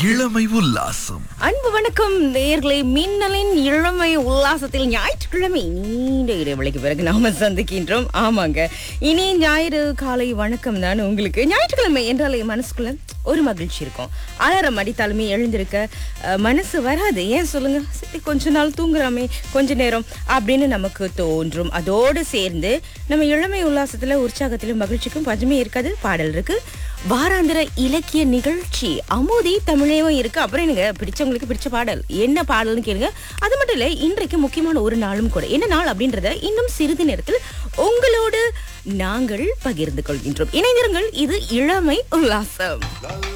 இளமை உல்லாசம். அன்பு வணக்கம் நேயர்களே, மின்னலின் இளமை உல்லாசத்தில் ஞாயிற்றுக்கிழமை நீண்ட இடைவெளிக்கு பிறகு நாம சந்திக்கின்றோம். ஆமாங்க, இனி ஞாயிறு காலை வணக்கம் தான் உங்களுக்கு. ஞாயிற்றுக்கிழமை என்றாலே மனசுக்குள்ள ஒரு மகிழ்ச்சி இருக்கும். அலாரம் அடித்தாலுமே எழுந்திருக்க மனசு வராது. ஏன் சொல்லுங்க? சரி, கொஞ்ச நாள் தூங்குறாமே கொஞ்ச நேரம் அப்படின்னு நமக்கு தோன்றும். அதோடு சேர்ந்து நம்ம இளமை உல்லாசத்துல உற்சாகத்திலும் மகிழ்ச்சிக்கும் பஞ்சமே இருக்காது. பாடல் இருக்கு, வாராந்திர இலக்கிய நிகழ்ச்சி அமுதி தமிழையும் இருக்கு. அப்புறம் எனக்கு பிடிச்சவங்களுக்கு பிடிச்ச பாடல் என்ன பாடல்னு கேளுங்க. அது மட்டும் இல்ல, இன்றைக்கு முக்கியமான ஒரு நாளும் கூட. என்ன நாள் அப்படின்றத இன்னும் சிறிது நேரத்தில் உங்களோடு நாங்கள் பகிர்ந்து கொள்கின்றோம். இணைந்திருங்கள், இது இளமை உல்லாசம்.